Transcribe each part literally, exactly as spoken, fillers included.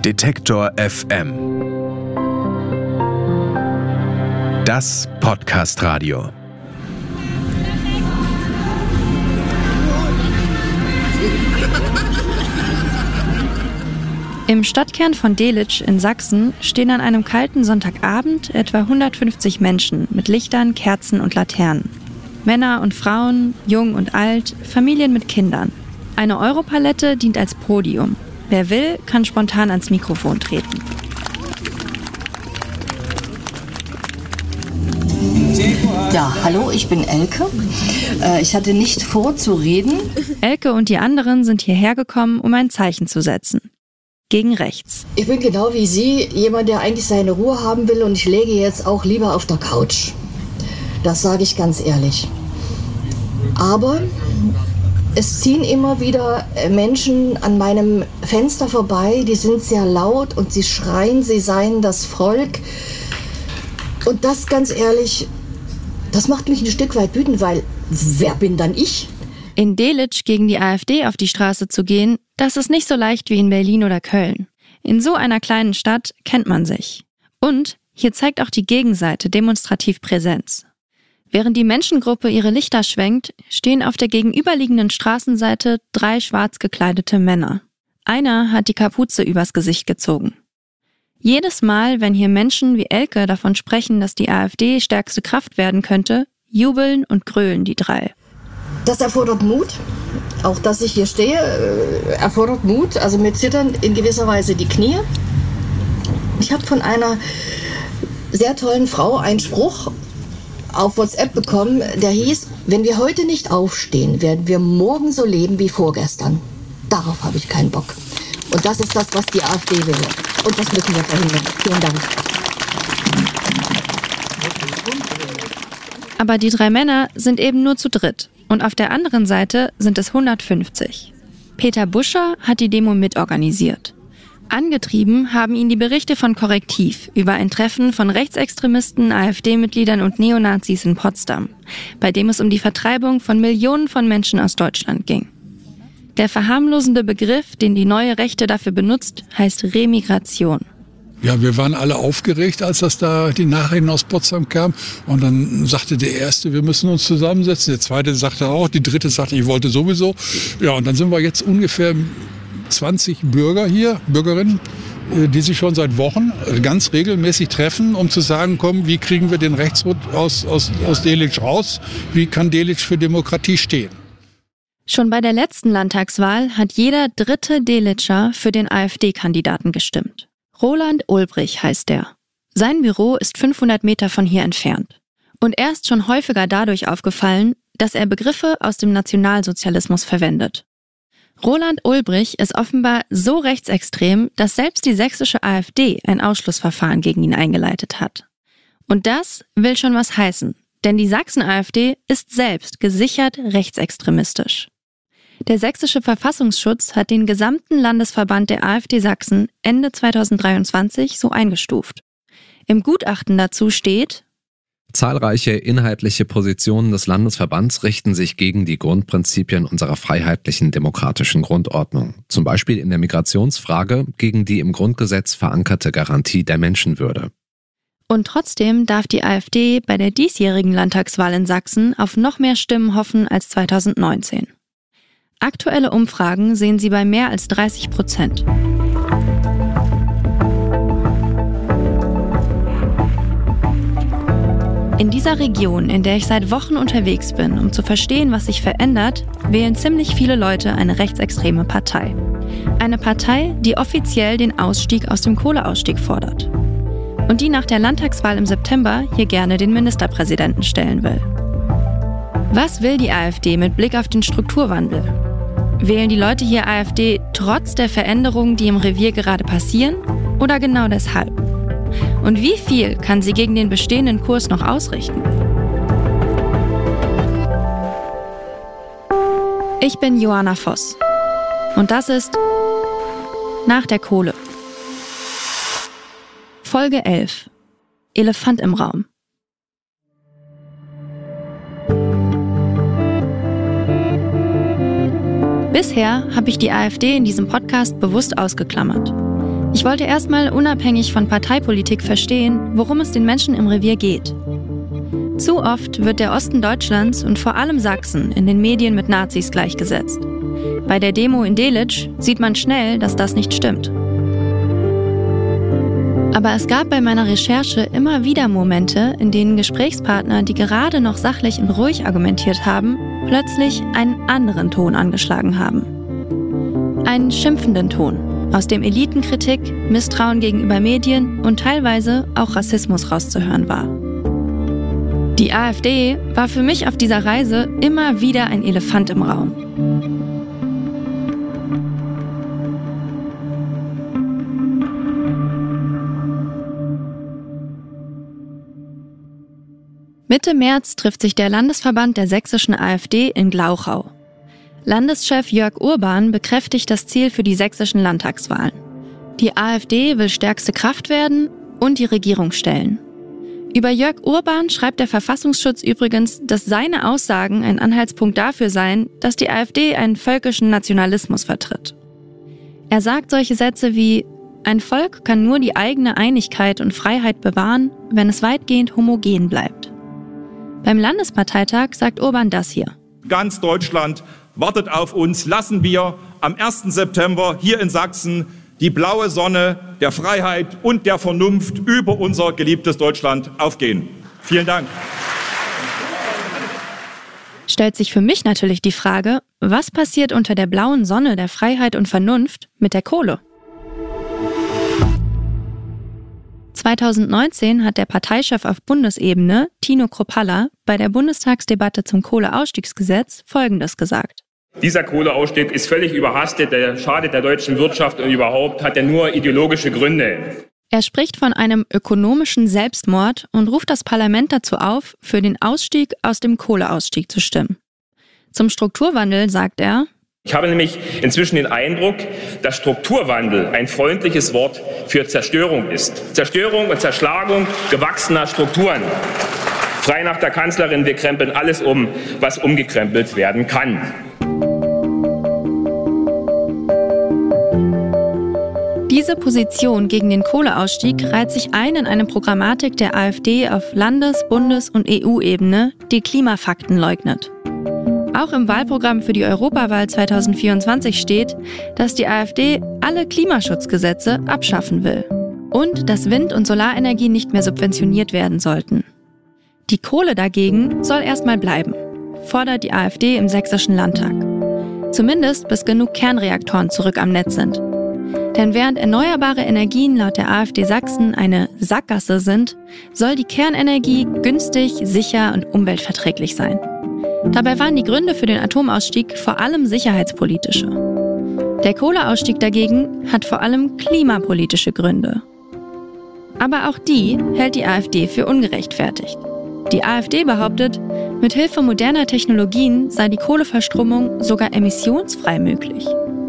Detektor F M. Das Podcast-Radio. Im Stadtkern von Delitzsch in Sachsen stehen an einem kalten Sonntagabend etwa hundertfünfzig Menschen mit Lichtern, Kerzen und Laternen. Männer und Frauen, jung und alt, Familien mit Kindern. Eine Europalette dient als Podium. Wer will, kann spontan ans Mikrofon treten. Ja, hallo, ich bin Elke. Äh, ich hatte nicht vor zu reden. Elke und die anderen sind hierher gekommen, um ein Zeichen zu setzen. Gegen rechts. Ich bin genau wie Sie, jemand, der eigentlich seine Ruhe haben will, und ich läge jetzt auch lieber auf der Couch. Das sage ich ganz ehrlich. Aber es ziehen immer wieder Menschen an meinem Fenster vorbei, die sind sehr laut und sie schreien, sie seien das Volk. Und das, ganz ehrlich, das macht mich ein Stück weit wütend, weil wer bin dann ich? In Delitzsch gegen die AfD auf die Straße zu gehen, das ist nicht so leicht wie in Berlin oder Köln. In so einer kleinen Stadt kennt man sich. Und hier zeigt auch die Gegenseite demonstrativ Präsenz. Während die Menschengruppe ihre Lichter schwenkt, stehen auf der gegenüberliegenden Straßenseite drei schwarz gekleidete Männer. Einer hat die Kapuze übers Gesicht gezogen. Jedes Mal, wenn hier Menschen wie Elke davon sprechen, dass die AfD stärkste Kraft werden könnte, jubeln und grölen die drei. Das erfordert Mut. Auch dass ich hier stehe, erfordert Mut. Also mir zittern in gewisser Weise die Knie. Ich habe von einer sehr tollen Frau einen Spruch auf WhatsApp bekommen, der hieß: Wenn wir heute nicht aufstehen, werden wir morgen so leben wie vorgestern. Darauf habe ich keinen Bock. Und das ist das, was die AfD will. Und das müssen wir verhindern. Vielen Dank. Aber die drei Männer sind eben nur zu dritt. Und auf der anderen Seite sind es hundertfünfzig. Peter Buscher hat die Demo mitorganisiert. Angetrieben haben ihn die Berichte von Korrektiv über ein Treffen von Rechtsextremisten, AfD-Mitgliedern und Neonazis in Potsdam, bei dem es um die Vertreibung von Millionen von Menschen aus Deutschland ging. Der verharmlosende Begriff, den die neue Rechte dafür benutzt, heißt Remigration. Ja, wir waren alle aufgeregt, als das da die Nachrichten aus Potsdam kamen. Und dann sagte der Erste, wir müssen uns zusammensetzen. Der Zweite sagte auch, die Dritte sagte, ich wollte sowieso. Ja, und dann sind wir jetzt ungefähr zwanzig Bürger hier, Bürgerinnen, die sich schon seit Wochen ganz regelmäßig treffen, um zu sagen, komm, wie kriegen wir den Rechtsruck aus, aus, aus Delitzsch raus? Wie kann Delitzsch für Demokratie stehen? Schon bei der letzten Landtagswahl hat jeder dritte Delitscher für den AfD-Kandidaten gestimmt. Roland Ulbrich heißt er. Sein Büro ist fünfhundert Meter von hier entfernt. Und er ist schon häufiger dadurch aufgefallen, dass er Begriffe aus dem Nationalsozialismus verwendet. Roland Ulbrich ist offenbar so rechtsextrem, dass selbst die sächsische AfD ein Ausschlussverfahren gegen ihn eingeleitet hat. Und das will schon was heißen, denn die Sachsen-AfD ist selbst gesichert rechtsextremistisch. Der sächsische Verfassungsschutz hat den gesamten Landesverband der AfD Sachsen Ende zweitausenddreiundzwanzig so eingestuft. Im Gutachten dazu steht: Zahlreiche inhaltliche Positionen des Landesverbands richten sich gegen die Grundprinzipien unserer freiheitlichen demokratischen Grundordnung. Zum Beispiel in der Migrationsfrage gegen die im Grundgesetz verankerte Garantie der Menschenwürde. Und trotzdem darf die AfD bei der diesjährigen Landtagswahl in Sachsen auf noch mehr Stimmen hoffen als zweitausendneunzehn. Aktuelle Umfragen sehen sie bei mehr als dreißig Prozent. In dieser Region, in der ich seit Wochen unterwegs bin, um zu verstehen, was sich verändert, wählen ziemlich viele Leute eine rechtsextreme Partei. Eine Partei, die offiziell den Ausstieg aus dem Kohleausstieg fordert. Und die nach der Landtagswahl im September hier gerne den Ministerpräsidenten stellen will. Was will die AfD mit Blick auf den Strukturwandel? Wählen die Leute hier AfD trotz der Veränderungen, die im Revier gerade passieren, oder genau deshalb? Und wie viel kann sie gegen den bestehenden Kurs noch ausrichten? Ich bin Johanna Voss. Und das ist Nach der Kohle. Folge elf. Elefant im Raum. Bisher habe ich die AfD in diesem Podcast bewusst ausgeklammert. Ich wollte erstmal unabhängig von Parteipolitik verstehen, worum es den Menschen im Revier geht. Zu oft wird der Osten Deutschlands und vor allem Sachsen in den Medien mit Nazis gleichgesetzt. Bei der Demo in Delitzsch sieht man schnell, dass das nicht stimmt. Aber es gab bei meiner Recherche immer wieder Momente, in denen Gesprächspartner, die gerade noch sachlich und ruhig argumentiert haben, plötzlich einen anderen Ton angeschlagen haben. Einen schimpfenden Ton, aus dem Elitenkritik, Misstrauen gegenüber Medien und teilweise auch Rassismus rauszuhören war. Die AfD war für mich auf dieser Reise immer wieder ein Elefant im Raum. Mitte März trifft sich der Landesverband der sächsischen AfD in Glauchau. Landeschef Jörg Urban bekräftigt das Ziel für die sächsischen Landtagswahlen. Die AfD will stärkste Kraft werden und die Regierung stellen. Über Jörg Urban schreibt der Verfassungsschutz übrigens, dass seine Aussagen ein Anhaltspunkt dafür seien, dass die AfD einen völkischen Nationalismus vertritt. Er sagt solche Sätze wie: Ein Volk kann nur die eigene Einigkeit und Freiheit bewahren, wenn es weitgehend homogen bleibt. Beim Landesparteitag sagt Urban das hier: Ganz Deutschland wartet auf uns. Lassen wir am ersten September hier in Sachsen die blaue Sonne der Freiheit und der Vernunft über unser geliebtes Deutschland aufgehen. Vielen Dank. Stellt sich für mich natürlich die Frage, was passiert unter der blauen Sonne der Freiheit und Vernunft mit der Kohle? zweitausendneunzehn hat der Parteichef auf Bundesebene, Tino Kruppalla, bei der Bundestagsdebatte zum Kohleausstiegsgesetz Folgendes gesagt: Dieser Kohleausstieg ist völlig überhastet, der schadet der deutschen Wirtschaft und überhaupt hat er nur ideologische Gründe. Er spricht von einem ökonomischen Selbstmord und ruft das Parlament dazu auf, für den Ausstieg aus dem Kohleausstieg zu stimmen. Zum Strukturwandel sagt er: Ich habe nämlich inzwischen den Eindruck, dass Strukturwandel ein freundliches Wort für Zerstörung ist. Zerstörung und Zerschlagung gewachsener Strukturen. Frei nach der Kanzlerin, wir krempeln alles um, was umgekrempelt werden kann. Diese Position gegen den Kohleausstieg reiht sich ein in eine Programmatik der AfD auf Landes-, Bundes- und E U-Ebene, die Klimafakten leugnet. Auch im Wahlprogramm für die Europawahl zweitausendvierundzwanzig steht, dass die AfD alle Klimaschutzgesetze abschaffen will und dass Wind- und Solarenergie nicht mehr subventioniert werden sollten. Die Kohle dagegen soll erstmal bleiben, fordert die AfD im Sächsischen Landtag. Zumindest bis genug Kernreaktoren zurück am Netz sind. Denn während erneuerbare Energien laut der AfD Sachsen eine Sackgasse sind, soll die Kernenergie günstig, sicher und umweltverträglich sein. Dabei waren die Gründe für den Atomausstieg vor allem sicherheitspolitische. Der Kohleausstieg dagegen hat vor allem klimapolitische Gründe. Aber auch die hält die AfD für ungerechtfertigt. Die AfD behauptet, mit Hilfe moderner Technologien sei die Kohleverstromung sogar emissionsfrei möglich.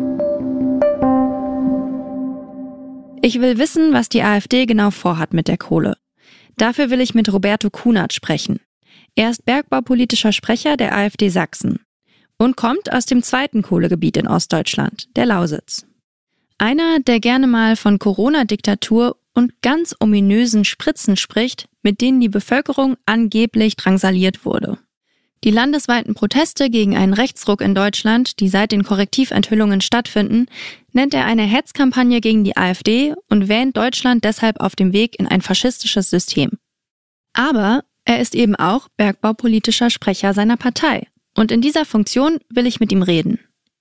Ich will wissen, was die AfD genau vorhat mit der Kohle. Dafür will ich mit Roberto Kunert sprechen. Er ist bergbaupolitischer Sprecher der AfD Sachsen und kommt aus dem zweiten Kohlegebiet in Ostdeutschland, der Lausitz. Einer, der gerne mal von Corona-Diktatur und ganz ominösen Spritzen spricht, mit denen die Bevölkerung angeblich drangsaliert wurde. Die landesweiten Proteste gegen einen Rechtsruck in Deutschland, die seit den Korrektiventhüllungen stattfinden, nennt er eine Hetzkampagne gegen die AfD und wähnt Deutschland deshalb auf dem Weg in ein faschistisches System. Aber er ist eben auch bergbaupolitischer Sprecher seiner Partei. Und in dieser Funktion will ich mit ihm reden.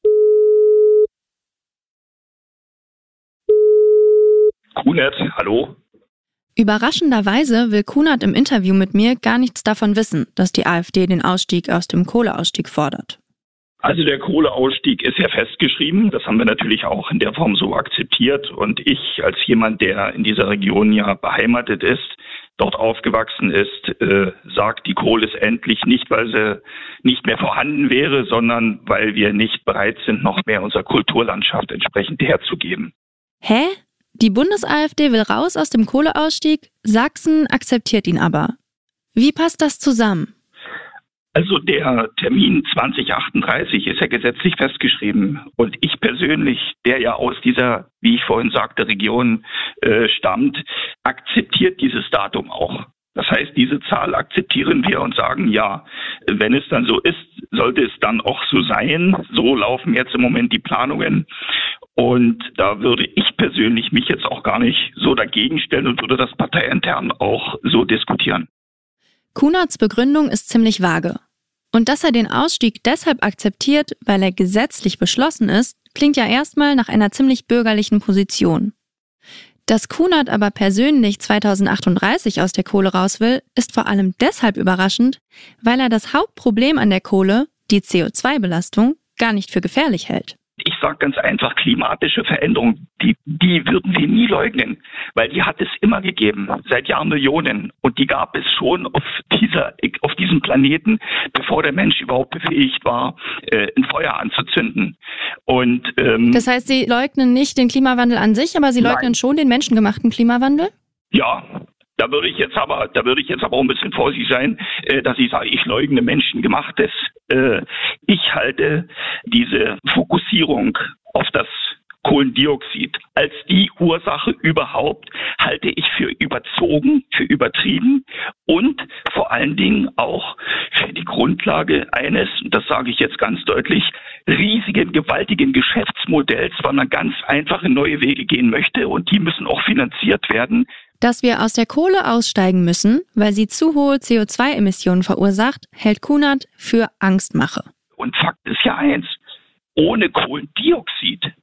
Kunert, hallo. Überraschenderweise will Kunert im Interview mit mir gar nichts davon wissen, dass die AfD den Ausstieg aus dem Kohleausstieg fordert. Also der Kohleausstieg ist ja festgeschrieben. Das haben wir natürlich auch in der Form so akzeptiert. Und ich als jemand, der in dieser Region ja beheimatet ist, dort aufgewachsen ist, äh, sagt, die Kohle ist endlich nicht, weil sie nicht mehr vorhanden wäre, sondern weil wir nicht bereit sind, noch mehr unserer Kulturlandschaft entsprechend herzugeben. Hä? Die Bundes-AfD will raus aus dem Kohleausstieg, Sachsen akzeptiert ihn aber. Wie passt das zusammen? Also der Termin zwanzig achtunddreißig ist ja gesetzlich festgeschrieben. Und ich persönlich, der ja aus dieser, wie ich vorhin sagte, Region äh, stammt, akzeptiert dieses Datum auch. Das heißt, diese Zahl akzeptieren wir und sagen, ja, wenn es dann so ist, sollte es dann auch so sein. So laufen jetzt im Moment die Planungen. Und da würde ich persönlich mich jetzt auch gar nicht so dagegen stellen und würde das parteiintern auch so diskutieren. Kunads Begründung ist ziemlich vage. Und dass er den Ausstieg deshalb akzeptiert, weil er gesetzlich beschlossen ist, klingt ja erstmal nach einer ziemlich bürgerlichen Position. Dass Kunad aber persönlich zweitausendachtunddreißig aus der Kohle raus will, ist vor allem deshalb überraschend, weil er das Hauptproblem an der Kohle, die C O zwei Belastung, gar nicht für gefährlich hält. Ich sage ganz einfach, klimatische Veränderung, die, die würden wir nie leugnen, weil die hat es immer gegeben, seit Jahrmillionen. Und die gab es schon auf dieser, auf diesem Planeten, bevor der Mensch überhaupt befähigt war, äh, ein Feuer anzuzünden. Und ähm, das heißt, Sie leugnen nicht den Klimawandel an sich, aber Sie leugnen nein. schon den menschengemachten Klimawandel? Ja. Da würde ich jetzt aber, da würde ich jetzt aber auch ein bisschen vorsichtig sein, äh, dass ich sage, ich leugne Menschengemachtes. Äh, ich halte diese Fokussierung auf das Kohlendioxid als die Ursache überhaupt, halte ich für überzogen, für übertrieben und vor allen Dingen auch für die Grundlage eines, das sage ich jetzt ganz deutlich, riesigen, gewaltigen Geschäftsmodells, weil man ganz einfache neue Wege gehen möchte und die müssen auch finanziert werden. Dass wir aus der Kohle aussteigen müssen, weil sie zu hohe C O zwei Emissionen verursacht, hält Kunad für Angstmache. Und Fakt ist ja eins, ohne Kohlendioxid,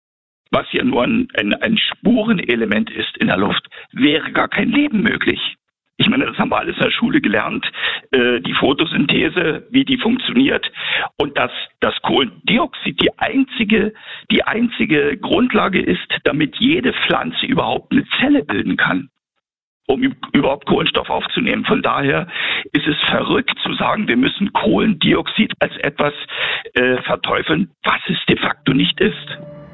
was ja nur ein, ein, ein Spurenelement ist in der Luft, wäre gar kein Leben möglich. Ich meine, das haben wir alles in der Schule gelernt, äh, die Photosynthese, wie die funktioniert. Und dass das Kohlendioxid die einzige, die einzige Grundlage ist, damit jede Pflanze überhaupt eine Zelle bilden kann, um überhaupt Kohlenstoff aufzunehmen. Von daher ist es verrückt zu sagen, wir müssen Kohlendioxid als etwas äh, verteufeln, was es de facto nicht ist.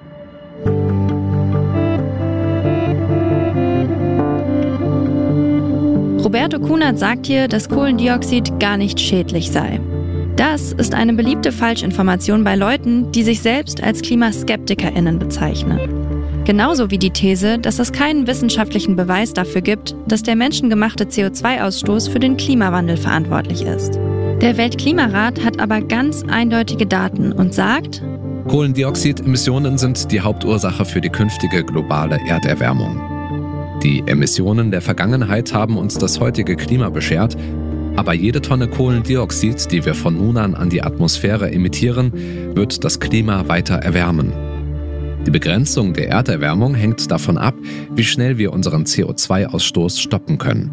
Roberto Kunad sagt hier, dass Kohlendioxid gar nicht schädlich sei. Das ist eine beliebte Falschinformation bei Leuten, die sich selbst als KlimaskeptikerInnen bezeichnen. Genauso wie die These, dass es keinen wissenschaftlichen Beweis dafür gibt, dass der menschengemachte C O zwei Ausstoß für den Klimawandel verantwortlich ist. Der Weltklimarat hat aber ganz eindeutige Daten und sagt, Kohlendioxidemissionen sind die Hauptursache für die künftige globale Erderwärmung. Die Emissionen der Vergangenheit haben uns das heutige Klima beschert, aber jede Tonne Kohlendioxid, die wir von nun an an die Atmosphäre emittieren, wird das Klima weiter erwärmen. Die Begrenzung der Erderwärmung hängt davon ab, wie schnell wir unseren C O zwei Ausstoß stoppen können.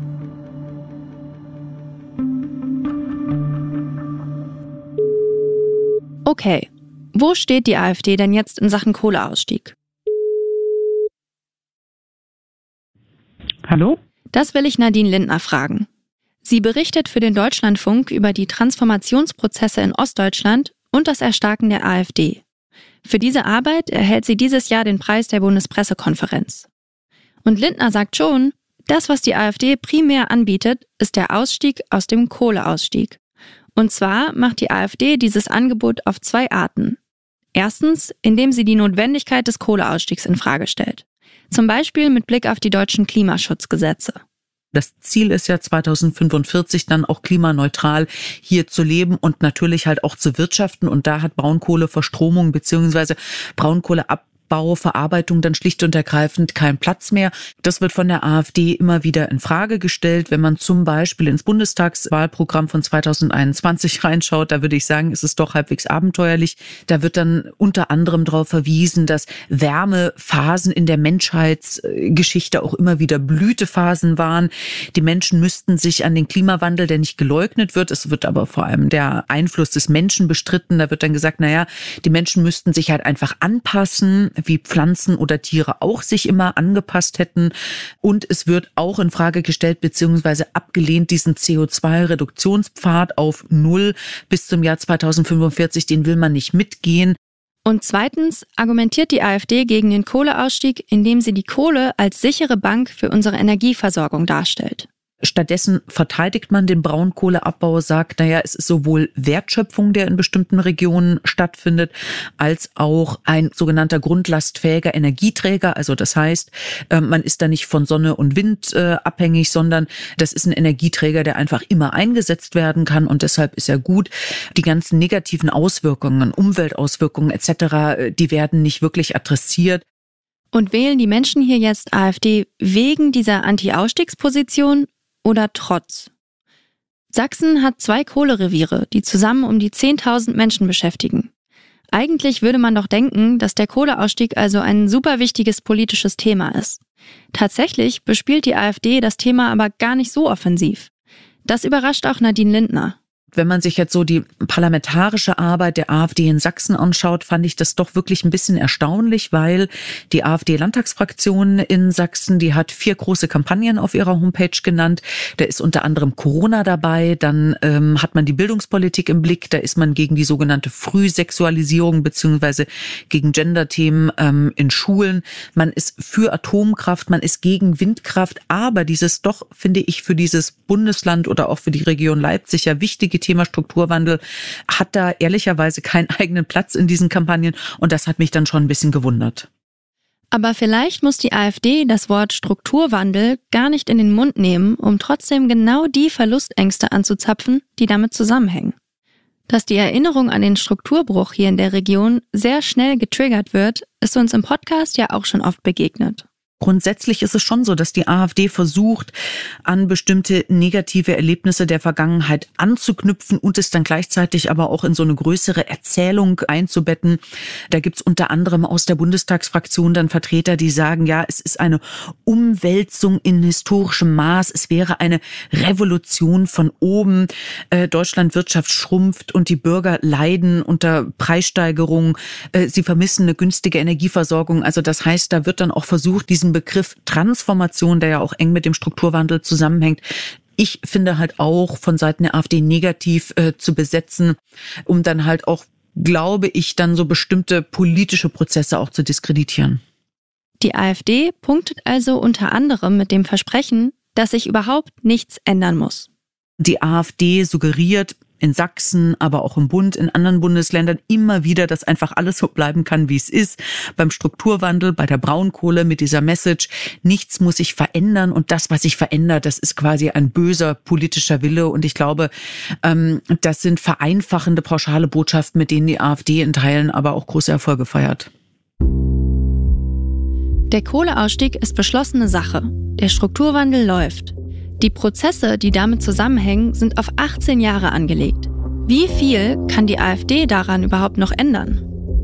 Okay, wo steht die AfD denn jetzt in Sachen Kohleausstieg? Hallo? Das will ich Nadine Lindner fragen. Sie berichtet für den Deutschlandfunk über die Transformationsprozesse in Ostdeutschland und das Erstarken der AfD. Für diese Arbeit erhält sie dieses Jahr den Preis der Bundespressekonferenz. Und Lindner sagt schon, das, was die AfD primär anbietet, ist der Ausstieg aus dem Kohleausstieg. Und zwar macht die AfD dieses Angebot auf zwei Arten. Erstens, indem sie die Notwendigkeit des Kohleausstiegs in Frage stellt. Zum Beispiel mit Blick auf die deutschen Klimaschutzgesetze. Das Ziel ist ja zweitausendfünfundvierzig dann auch klimaneutral hier zu leben und natürlich halt auch zu wirtschaften. Und da hat Braunkohleverstromung bzw. Braunkohleabbau, Verarbeitung dann schlicht und ergreifend keinen Platz mehr. Das wird von der AfD immer wieder in Frage gestellt. Wenn man zum Beispiel ins Bundestagswahlprogramm von zweitausendeinundzwanzig reinschaut, da würde ich sagen, ist es doch halbwegs abenteuerlich. Da wird dann unter anderem darauf verwiesen, dass Wärmephasen in der Menschheitsgeschichte auch immer wieder Blütephasen waren. Die Menschen müssten sich an den Klimawandel, der nicht geleugnet wird, es wird aber vor allem der Einfluss des Menschen bestritten. Da wird dann gesagt, naja, die Menschen müssten sich halt einfach anpassen, wie Pflanzen oder Tiere auch sich immer angepasst hätten. Und es wird auch in Frage gestellt bzw. abgelehnt, diesen C O zwei Reduktionspfad auf Null bis zum Jahr zweitausendfünfundvierzig, den will man nicht mitgehen. Und zweitens argumentiert die AfD gegen den Kohleausstieg, indem sie die Kohle als sichere Bank für unsere Energieversorgung darstellt. Stattdessen verteidigt man den Braunkohleabbau, sagt, naja, es ist sowohl Wertschöpfung, der in bestimmten Regionen stattfindet, als auch ein sogenannter grundlastfähiger Energieträger. Also das heißt, man ist da nicht von Sonne und Wind abhängig, sondern das ist ein Energieträger, der einfach immer eingesetzt werden kann und deshalb ist er gut. Die ganzen negativen Auswirkungen, Umweltauswirkungen et cetera, die werden nicht wirklich adressiert. Und wählen die Menschen hier jetzt AfD wegen dieser Anti-Ausstiegsposition oder trotz? Sachsen hat zwei Kohlereviere, die zusammen um die zehntausend Menschen beschäftigen. Eigentlich würde man doch denken, dass der Kohleausstieg also ein super wichtiges politisches Thema ist. Tatsächlich bespielt die AfD das Thema aber gar nicht so offensiv. Das überrascht auch Nadine Lindner. Wenn man sich jetzt so die parlamentarische Arbeit der AfD in Sachsen anschaut, fand ich das doch wirklich ein bisschen erstaunlich, weil die AfD-Landtagsfraktion in Sachsen, die hat vier große Kampagnen auf ihrer Homepage genannt. Da ist unter anderem Corona dabei, dann ähm, hat man die Bildungspolitik im Blick, da ist man gegen die sogenannte Frühsexualisierung beziehungsweise gegen Gender-Themen ähm, in Schulen. Man ist für Atomkraft, man ist gegen Windkraft, aber dieses doch, finde ich, für dieses Bundesland oder auch für die Region Leipzig ja wichtige Thema Strukturwandel hat da ehrlicherweise keinen eigenen Platz in diesen Kampagnen und das hat mich dann schon ein bisschen gewundert. Aber vielleicht muss die AfD das Wort Strukturwandel gar nicht in den Mund nehmen, um trotzdem genau die Verlustängste anzuzapfen, die damit zusammenhängen. Dass die Erinnerung an den Strukturbruch hier in der Region sehr schnell getriggert wird, ist uns im Podcast ja auch schon oft begegnet. Grundsätzlich ist es schon so, dass die AfD versucht, an bestimmte negative Erlebnisse der Vergangenheit anzuknüpfen und es dann gleichzeitig aber auch in so eine größere Erzählung einzubetten. Da gibt's unter anderem aus der Bundestagsfraktion dann Vertreter, die sagen, ja, es ist eine Umwälzung in historischem Maß, es wäre eine Revolution von oben. Äh, Deutschland Wirtschaft schrumpft und die Bürger leiden unter Preissteigerungen. Äh, sie vermissen eine günstige Energieversorgung. Also das heißt, da wird dann auch versucht, diesen Begriff Transformation, der ja auch eng mit dem Strukturwandel zusammenhängt, ich finde halt auch von Seiten der AfD negativ äh, zu besetzen, um dann halt auch, glaube ich, dann so bestimmte politische Prozesse auch zu diskreditieren. Die AfD punktet also unter anderem mit dem Versprechen, dass sich überhaupt nichts ändern muss. Die AfD suggeriert in Sachsen, aber auch im Bund, in anderen Bundesländern immer wieder, dass einfach alles so bleiben kann, wie es ist. Beim Strukturwandel, bei der Braunkohle mit dieser Message, nichts muss sich verändern und das, was sich verändert, das ist quasi ein böser politischer Wille und ich glaube, das sind vereinfachende, pauschale Botschaften, mit denen die AfD in Teilen aber auch große Erfolge feiert. Der Kohleausstieg ist beschlossene Sache. Der Strukturwandel läuft. Die Prozesse, die damit zusammenhängen, sind auf achtzehn Jahre angelegt. Wie viel kann die AfD daran überhaupt noch ändern?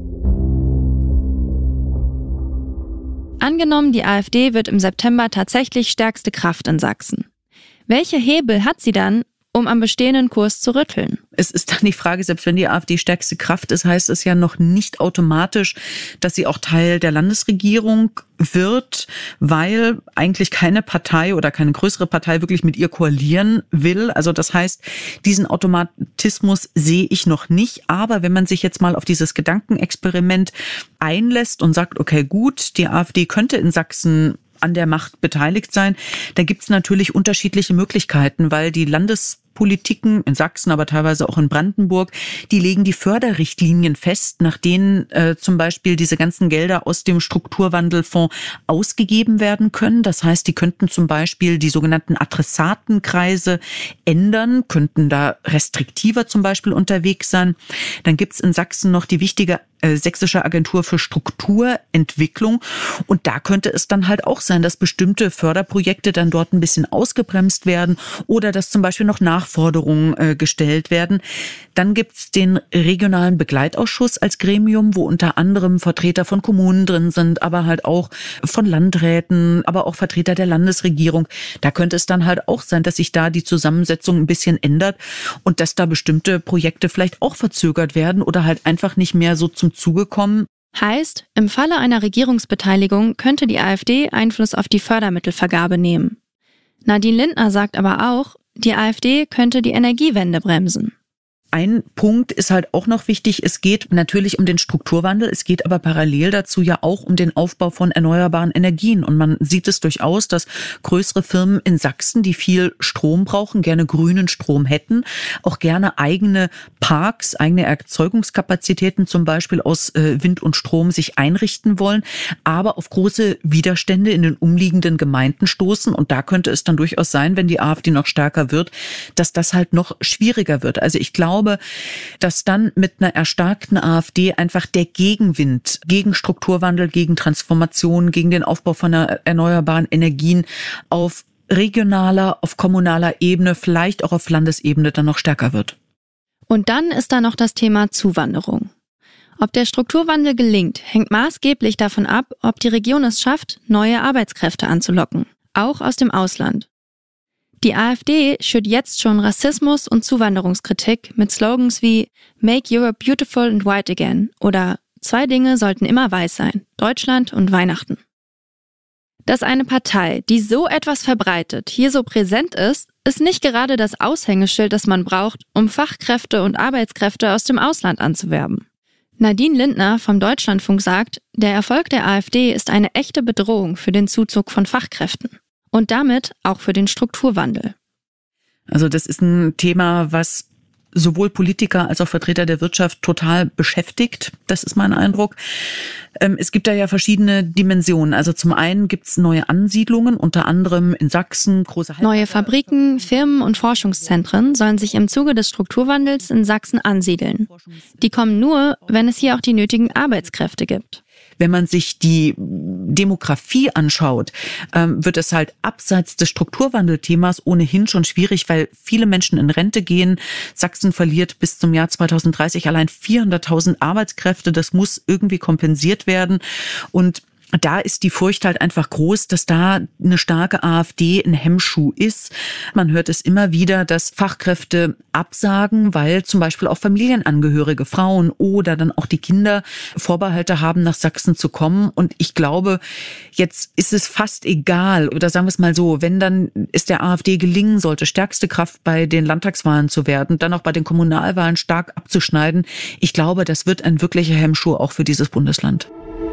Angenommen, die AfD wird im September tatsächlich stärkste Kraft in Sachsen. Welche Hebel hat sie dann, um am bestehenden Kurs zu rütteln? Es ist dann die Frage, selbst wenn die AfD stärkste Kraft ist, heißt es ja noch nicht automatisch, dass sie auch Teil der Landesregierung wird, weil eigentlich keine Partei oder keine größere Partei wirklich mit ihr koalieren will. Also das heißt, diesen Automatismus sehe ich noch nicht. Aber wenn man sich jetzt mal auf dieses Gedankenexperiment einlässt und sagt, okay, gut, die AfD könnte in Sachsen an der Macht beteiligt sein, da gibt es natürlich unterschiedliche Möglichkeiten, weil die Landespolitiken in Sachsen, aber teilweise auch in Brandenburg, die legen die Förderrichtlinien fest, nach denen äh, zum Beispiel diese ganzen Gelder aus dem Strukturwandelfonds ausgegeben werden können. Das heißt, die könnten zum Beispiel die sogenannten Adressatenkreise ändern, könnten da restriktiver zum Beispiel unterwegs sein. Dann gibt es in Sachsen noch die wichtige Sächsische Agentur für Strukturentwicklung. Und da könnte es dann halt auch sein, dass bestimmte Förderprojekte dann dort ein bisschen ausgebremst werden oder dass zum Beispiel noch Nachforderungen äh, gestellt werden. Dann gibt's den regionalen Begleitausschuss als Gremium, wo unter anderem Vertreter von Kommunen drin sind, aber halt auch von Landräten, aber auch Vertreter der Landesregierung. Da könnte es dann halt auch sein, dass sich da die Zusammensetzung ein bisschen ändert und dass da bestimmte Projekte vielleicht auch verzögert werden oder halt einfach nicht mehr so zum Zuge kommen. Heißt, im Falle einer Regierungsbeteiligung könnte die AfD Einfluss auf die Fördermittelvergabe nehmen. Nadine Lindner sagt aber auch, die AfD könnte die Energiewende bremsen. ein Punkt ist halt auch noch wichtig. Es geht natürlich um den Strukturwandel. Es geht aber parallel dazu ja auch um den Aufbau von erneuerbaren Energien. Und man sieht es durchaus, dass größere Firmen in Sachsen, die viel Strom brauchen, gerne grünen Strom hätten, auch gerne eigene Parks, eigene Erzeugungskapazitäten zum Beispiel aus Wind und Strom sich einrichten wollen, aber auf große Widerstände in den umliegenden Gemeinden stoßen. Und da könnte es dann durchaus sein, wenn die AfD noch stärker wird, dass das halt noch schwieriger wird. Also ich glaube, dass dann mit einer erstarkten AfD einfach der Gegenwind gegen Strukturwandel, gegen Transformation, gegen den Aufbau von erneuerbaren Energien auf regionaler, auf kommunaler Ebene, vielleicht auch auf Landesebene dann noch stärker wird. Und dann ist da noch das Thema Zuwanderung. Ob der Strukturwandel gelingt, hängt maßgeblich davon ab, ob die Region es schafft, neue Arbeitskräfte anzulocken, auch aus dem Ausland. Die AfD schürt jetzt schon Rassismus und Zuwanderungskritik mit Slogans wie Make Europe Beautiful and White Again oder Zwei Dinge sollten immer weiß sein, Deutschland und Weihnachten. Dass eine Partei, die so etwas verbreitet, hier so präsent ist, ist nicht gerade das Aushängeschild, das man braucht, um Fachkräfte und Arbeitskräfte aus dem Ausland anzuwerben. Nadine Lindner vom Deutschlandfunk sagt, der Erfolg der AfD ist eine echte Bedrohung für den Zuzug von Fachkräften. Und damit auch für den Strukturwandel. Also das ist ein Thema, was sowohl Politiker als auch Vertreter der Wirtschaft total beschäftigt. Das ist mein Eindruck. Es gibt da ja verschiedene Dimensionen. Also zum einen gibt es neue Ansiedlungen, unter anderem in Sachsen. Große neue Fabriken, Firmen und Forschungszentren sollen sich im Zuge des Strukturwandels in Sachsen ansiedeln. Die kommen nur, wenn es hier auch die nötigen Arbeitskräfte gibt. Wenn man sich die Demografie anschaut, wird es halt abseits des Strukturwandelthemas ohnehin schon schwierig, weil viele Menschen in Rente gehen. Sachsen verliert bis zum Jahr zweitausenddreißig allein vierhunderttausend Arbeitskräfte. Das muss irgendwie kompensiert werden. Und da ist die Furcht halt einfach groß, dass da eine starke AfD ein Hemmschuh ist. Man hört es immer wieder, dass Fachkräfte absagen, weil zum Beispiel auch Familienangehörige, Frauen oder dann auch die Kinder Vorbehalte haben, nach Sachsen zu kommen. Und ich glaube, jetzt ist es fast egal, oder sagen wir es mal so, wenn dann es der AfD gelingen sollte, stärkste Kraft bei den Landtagswahlen zu werden, dann auch bei den Kommunalwahlen stark abzuschneiden. Ich glaube, das wird ein wirklicher Hemmschuh auch für dieses Bundesland.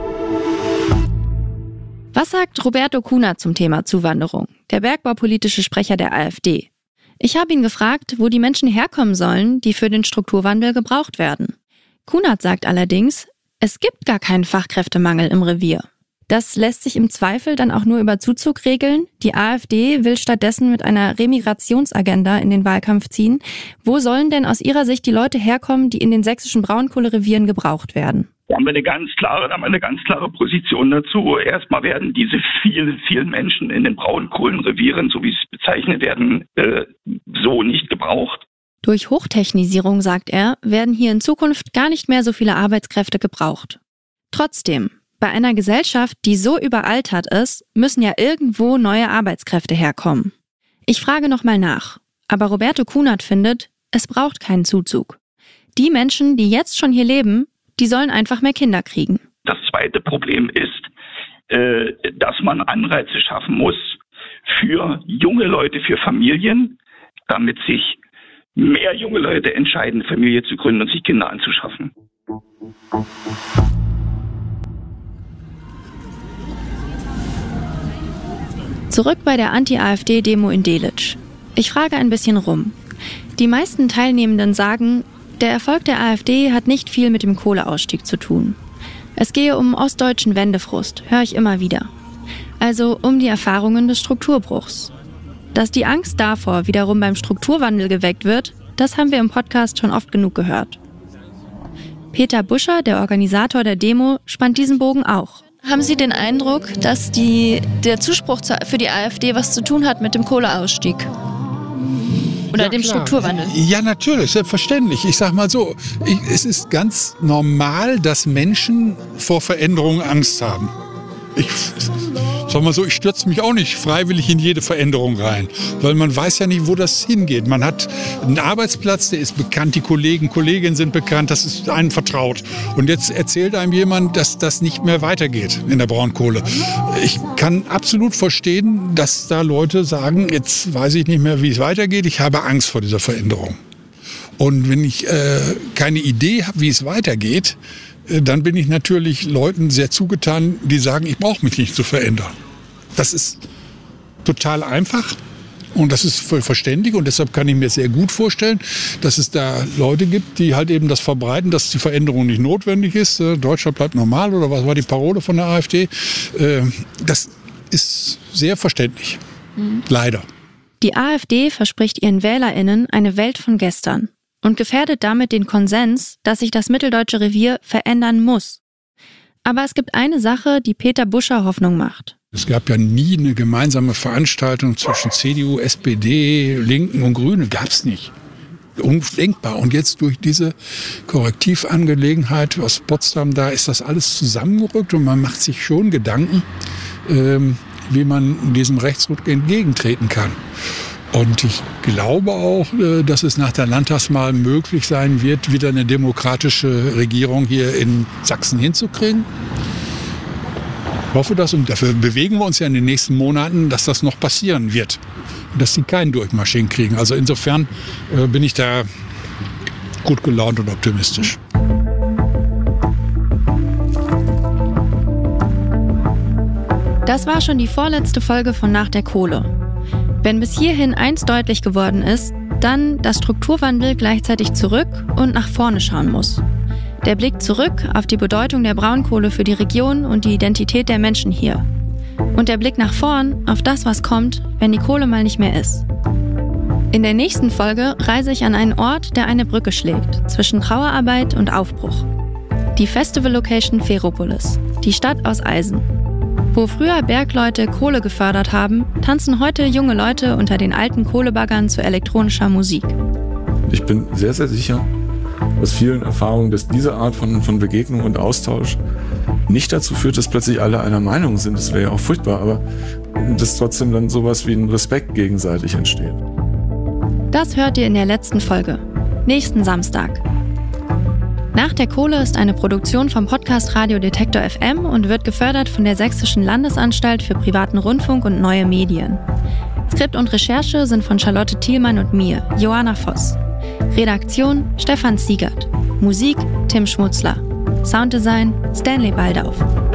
Was sagt Roberto Kunert zum Thema Zuwanderung, der bergbaupolitische Sprecher der AfD? Ich habe ihn gefragt, wo die Menschen herkommen sollen, die für den Strukturwandel gebraucht werden. Kunert sagt allerdings, es gibt gar keinen Fachkräftemangel im Revier. Das lässt sich im Zweifel dann auch nur über Zuzug regeln. Die AfD will stattdessen mit einer Remigrationsagenda in den Wahlkampf ziehen. Wo sollen denn aus Ihrer Sicht die Leute herkommen, die in den sächsischen Braunkohlerevieren gebraucht werden? Da haben wir eine ganz klare, da haben wir eine ganz klare Position dazu. Erstmal werden diese vielen, vielen Menschen in den Braunkohlenrevieren, so wie sie bezeichnet werden, äh, so nicht gebraucht. Durch Hochtechnisierung, sagt er, werden hier in Zukunft gar nicht mehr so viele Arbeitskräfte gebraucht. Trotzdem, bei einer Gesellschaft, die so überaltert ist, müssen ja irgendwo neue Arbeitskräfte herkommen. Ich frage nochmal nach, aber Roberto Kunert findet, es braucht keinen Zuzug. Die Menschen, die jetzt schon hier leben, die sollen einfach mehr Kinder kriegen. Das zweite Problem ist, äh, dass man Anreize schaffen muss für junge Leute, für Familien, damit sich mehr junge Leute entscheiden, Familie zu gründen und sich Kinder anzuschaffen. Zurück bei der Anti-AfD-Demo in Delitzsch. Ich frage ein bisschen rum. Die meisten Teilnehmenden sagen, der Erfolg der AfD hat nicht viel mit dem Kohleausstieg zu tun. Es gehe um ostdeutschen Wendefrust, höre ich immer wieder. Also um die Erfahrungen des Strukturbruchs. Dass die Angst davor wiederum beim Strukturwandel geweckt wird, das haben wir im Podcast schon oft genug gehört. Peter Buscher, der Organisator der Demo, spannt diesen Bogen auch. Haben Sie den Eindruck, dass die, der Zuspruch für die AfD was zu tun hat mit dem Kohleausstieg? Oder ja, dem klar. Strukturwandel? Ja, natürlich, selbstverständlich. Ich sag mal so, ich, es ist ganz normal, dass Menschen vor Veränderungen Angst haben. Ich sag mal so, ich stürze mich auch nicht freiwillig in jede Veränderung rein, weil man weiß ja nicht, wo das hingeht. Man hat einen Arbeitsplatz, der ist bekannt, die Kollegen, Kolleginnen sind bekannt, das ist einem vertraut. Und jetzt erzählt einem jemand, dass das nicht mehr weitergeht in der Braunkohle. Ich kann absolut verstehen, dass da Leute sagen, jetzt weiß ich nicht mehr, wie es weitergeht, ich habe Angst vor dieser Veränderung. Und wenn ich äh, keine Idee habe, wie es weitergeht, äh, dann bin ich natürlich Leuten sehr zugetan, die sagen, ich brauche mich nicht zu verändern. Das ist total einfach. Und das ist voll verständlich und deshalb kann ich mir sehr gut vorstellen, dass es da Leute gibt, die halt eben das verbreiten, dass die Veränderung nicht notwendig ist. Deutschland bleibt normal oder was war die Parole von der AfD? Das ist sehr verständlich. Mhm. Leider. Die AfD verspricht ihren WählerInnen eine Welt von gestern und gefährdet damit den Konsens, dass sich das mitteldeutsche Revier verändern muss. Aber es gibt eine Sache, die Peter Buscher Hoffnung macht. Es gab ja nie eine gemeinsame Veranstaltung zwischen C D U, S P D, Linken und Grünen. Gab es nicht. Undenkbar. Und jetzt durch diese Korrektivangelegenheit aus Potsdam, da ist das alles zusammengerückt und man macht sich schon Gedanken, ähm, wie man diesem Rechtsruck entgegentreten kann. Und ich glaube auch, dass es nach der Landtagswahl möglich sein wird, wieder eine demokratische Regierung hier in Sachsen hinzukriegen. Ich hoffe das und dafür bewegen wir uns ja in den nächsten Monaten, dass das noch passieren wird. Und dass sie keinen Durchmarsch hinkriegen. Also insofern äh, bin ich da gut gelaunt und optimistisch. Das war schon die vorletzte Folge von Nach der Kohle. Wenn bis hierhin eins deutlich geworden ist, dann, dass Strukturwandel gleichzeitig zurück und nach vorne schauen muss. Der Blick zurück auf die Bedeutung der Braunkohle für die Region und die Identität der Menschen hier. Und der Blick nach vorn auf das, was kommt, wenn die Kohle mal nicht mehr ist. In der nächsten Folge reise ich an einen Ort, der eine Brücke schlägt zwischen Trauerarbeit und Aufbruch. Die Festival-Location Ferropolis, die Stadt aus Eisen. Wo früher Bergleute Kohle gefördert haben, tanzen heute junge Leute unter den alten Kohlebaggern zu elektronischer Musik. Ich bin sehr, sehr sicher, aus vielen Erfahrungen, dass diese Art von, von Begegnung und Austausch nicht dazu führt, dass plötzlich alle einer Meinung sind. Das wäre ja auch furchtbar, aber dass trotzdem dann sowas wie ein Respekt gegenseitig entsteht. Das hört ihr in der letzten Folge, nächsten Samstag. Nach der Kohle ist eine Produktion vom Podcast Radio Detektor F M und wird gefördert von der Sächsischen Landesanstalt für privaten Rundfunk und neue Medien. Skript und Recherche sind von Charlotte Thielmann und mir, Johanna Voss. Redaktion Stefan Ziegert. Musik Tim Schmutzler. Sounddesign Stanley Baldauf.